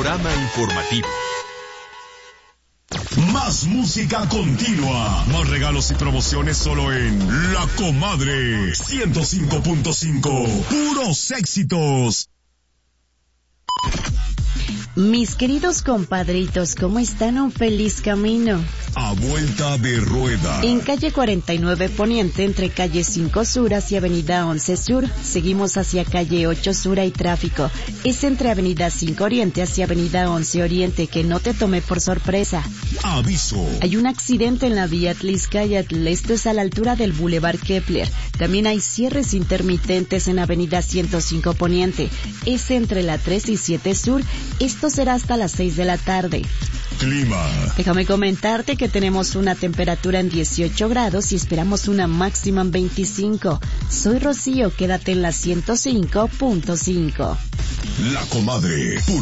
panorama informativo. Más música continua, más regalos y promociones solo en La Comadre 105.5, puros éxitos. Mis queridos compadritos, ¿cómo están? Un feliz camino. A vuelta de rueda. En calle 49 Poniente, entre calle 5 Sur hacia avenida 11 Sur, seguimos hacia calle 8 Sur, hay tráfico. Es entre avenida 5 Oriente hacia avenida 11 Oriente, que no te tome por sorpresa. Aviso. Hay un accidente en la vía Tliscayatl, esto es a la altura del Boulevard Kepler. También hay cierres intermitentes en avenida 105 Poniente, es entre la 3 y 7 Sur, esto será hasta las 6 de la tarde. Clima. Déjame comentarte que tenemos una temperatura en 18 grados y esperamos una máxima en 25. Soy Rocío, quédate en la 105.5. La Comadre.